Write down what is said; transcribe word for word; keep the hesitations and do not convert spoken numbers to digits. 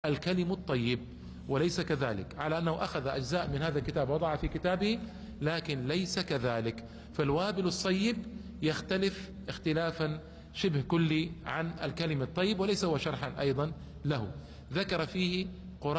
الكلم الطيب، وليس كذلك، على أنه أخذ أجزاء من هذا الكتاب وضعها في كتابه، لكن ليس كذلك. فالوابل الصيب يختلف اختلافا شبه كلي عن الكلم الطيب، وليس هو شرحا أيضا له. ذكر فيه